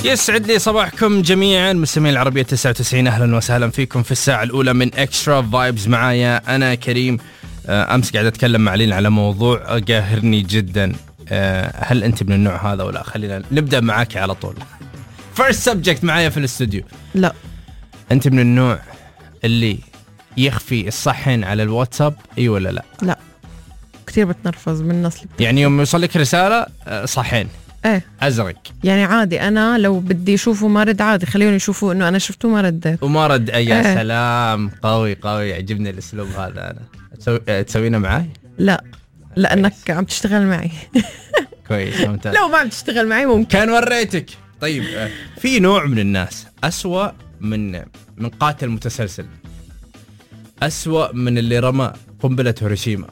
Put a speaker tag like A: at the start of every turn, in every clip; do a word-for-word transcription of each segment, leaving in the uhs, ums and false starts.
A: يسعد لي صباحكم جميعا مستمعين العربية تسعة وتسعين. أهلا وسهلا فيكم في الساعة الأولى من إكسترا فايبز. معايا أنا كريم. أمس قاعد أتكلم مع لين على موضوع قاهرني جدا. هل أنت من النوع هذا ولا؟ خلينا نبدأ معاك على طول. First subject معايا في الاستوديو.
B: لا.
A: أنت من النوع اللي يخفي الصحن على الواتساب أي ولا لا؟
B: لا كتير بتنرفز من الناس اللي
A: يعني يوم يوصل لك رسالة صحن
B: ايه
A: أزرق
B: يعني عادي، أنا لو بدي يشوفوا ما رد عادي خليهم يشوفوا إنه أنا شفته ما رديت
A: وما رد. يا
B: إيه.
A: سلام، قوي قوي، يعجبني الأسلوب هذا. أنا تسوي تسوينا معاي؟
B: لا لأنك عم تشتغل معي.
A: كويس ممتاز.
B: لو ما عم تشتغل معي ممكن
A: كان وريتك. طيب في نوع من الناس أسوأ من من قاتل متسلسل، أسوأ من اللي رمى قنبلة هيروشيما.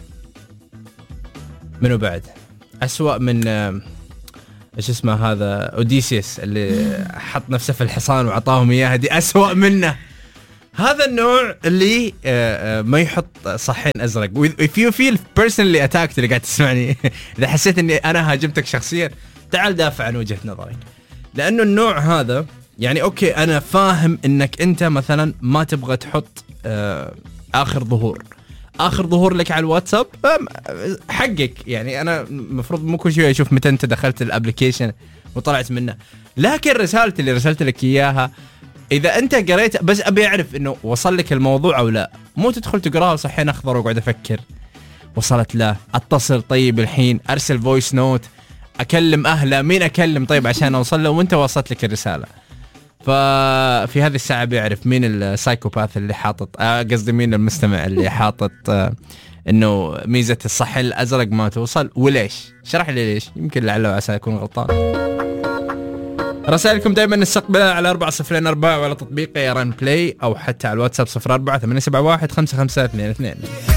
A: منو بعد أسوأ من ايش اسمه هذا اوديسيس اللي حط نفسه في الحصان وعطاهم اياها؟ دي أسوأ منه. هذا النوع اللي ما يحط صحين ازرق. if you feel personally attacked اللي قاعد تسمعني، اذا حسيت اني انا هاجمتك شخصيا، تعال دافع عن وجهة نظرك. لانه النوع هذا يعني اوكي انا فاهم انك انت مثلا ما تبغى تحط اخر ظهور اخر ظهور لك على الواتساب، حقك. يعني انا المفروض مو كل شيء اشوف متى انت دخلت الابلكيشن وطلعت منه، لكن رسالتي اللي رسلت لك اياها اذا انت قريت بس ابي اعرف انه وصل لك الموضوع او لا. مو تدخل تقراها صحين اخضر وقاعد افكر وصلت لا، اتصل طيب الحين، ارسل فويس نوت، اكلم اهله، مين اكلم طيب عشان اوصل له وانت وصلت لك الرساله. ففي هذه الساعة بيعرف مين السايكوباث اللي حاطط، قصدي مين المستمع اللي حاطط آه انه ميزة الصحن الازرق ما توصل، وليش؟ شرح لي ليش، يمكن لعله وعسى يكون غلطان. رسائلكم دائما نستقبلها على أربعة صفرين أربعة وعلى تطبيق ياران بلاي، او حتى على الواتساب صفر أربعة ثمانية سبعة واحد خمسة خمسة اثنين اثنين.